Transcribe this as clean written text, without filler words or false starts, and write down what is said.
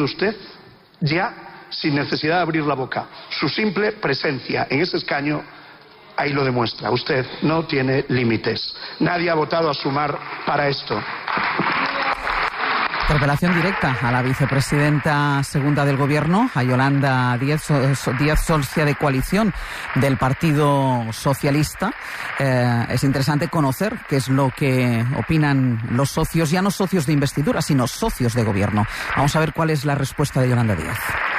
conseguido usted ya sin necesidad de abrir la boca. Su simple presencia en ese escaño ahí lo demuestra. Usted no tiene límites. Nadie ha votado a Sumar para esto. Interpelación directa a la vicepresidenta segunda del Gobierno, a Yolanda Díaz, socia de coalición del Partido Socialista. Es interesante conocer qué es lo que opinan los socios, ya no socios de investidura, sino socios de Gobierno. Vamos a ver cuál es la respuesta de Yolanda Díaz.